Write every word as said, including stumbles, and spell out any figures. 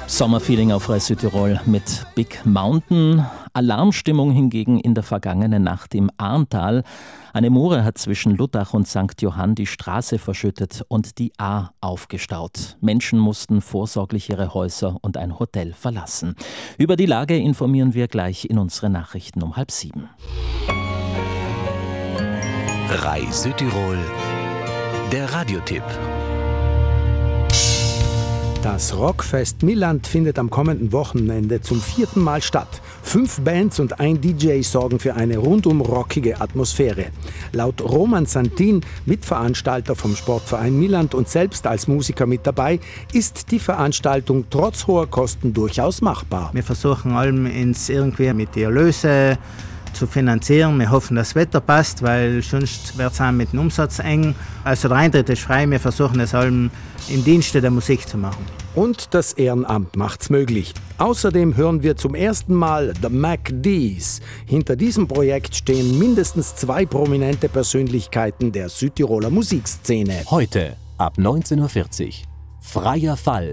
Sommerfeeling auf Rai Südtirol mit Big Mountain. Alarmstimmung hingegen in der vergangenen Nacht im Ahrntal. Eine Moore hat zwischen Luttach und Sankt Johann die Straße verschüttet und die Ahr aufgestaut. Menschen mussten vorsorglich ihre Häuser und ein Hotel verlassen. Über die Lage informieren wir gleich in unseren Nachrichten um halb sieben. Rai Südtirol, der Radiotipp. Das Rockfest Milland findet am kommenden Wochenende zum vierten Mal statt. Fünf Bands und ein D J sorgen für eine rundum rockige Atmosphäre. Laut Roman Santin, Mitveranstalter vom Sportverein Milland und selbst als Musiker mit dabei, ist die Veranstaltung trotz hoher Kosten durchaus machbar. Wir versuchen allem ins irgendwie mit die Erlöse zu finanzieren. Wir hoffen, das Wetter passt, weil sonst wird es auch mit dem Umsatz eng. Also der Eintritt ist frei, wir versuchen es allem im Dienste der Musik zu machen. Und das Ehrenamt macht's möglich. Außerdem hören wir zum ersten Mal The Mac D's. Hinter diesem Projekt stehen mindestens zwei prominente Persönlichkeiten der Südtiroler Musikszene. Heute ab neunzehn Uhr vierzig. Freier Fall.